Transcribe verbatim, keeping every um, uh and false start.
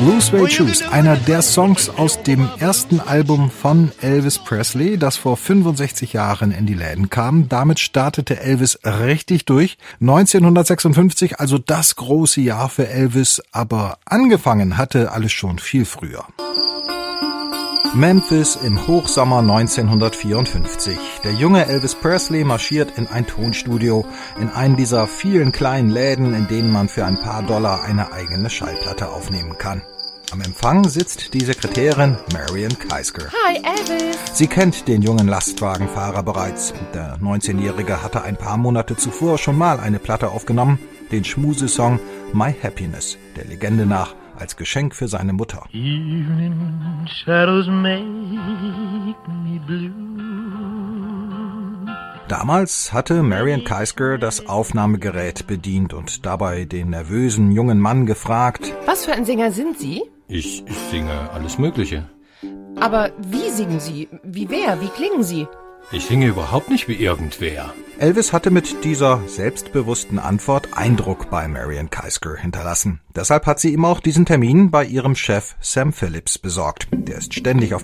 Blue Suede Shoes, einer der Songs aus dem ersten Album von Elvis Presley, das vor fünfundsechzig Jahren in die Läden kam. Damit startete Elvis richtig durch. neunzehnhundertsechsundfünfzig, also das große Jahr für Elvis, aber angefangen hatte alles schon viel früher. Memphis im Hochsommer neunzehnhundertvierundfünfzig. Der junge Elvis Presley marschiert in ein Tonstudio, in einen dieser vielen kleinen Läden, in denen man für ein paar Dollar eine eigene Schallplatte aufnehmen kann. Am Empfang sitzt die Sekretärin Marion Keisker. Hi, Elvis. Sie kennt den jungen Lastwagenfahrer bereits. Der neunzehnjährige hatte ein paar Monate zuvor schon mal eine Platte aufgenommen, den Schmusesong My Happiness, der Legende nach als Geschenk für seine Mutter. Evening shadows make me blue. Damals hatte Marion Keisker das Aufnahmegerät bedient und dabei den nervösen jungen Mann gefragt: Was für ein Sänger sind Sie? Ich, ich singe alles Mögliche. Aber wie singen Sie? Wie wer? Wie klingen Sie? Ich singe überhaupt nicht wie irgendwer. Elvis hatte mit dieser selbstbewussten Antwort Eindruck bei Marion Keisker hinterlassen. Deshalb hat sie ihm auch diesen Termin bei ihrem Chef Sam Phillips besorgt. Der ist ständig auf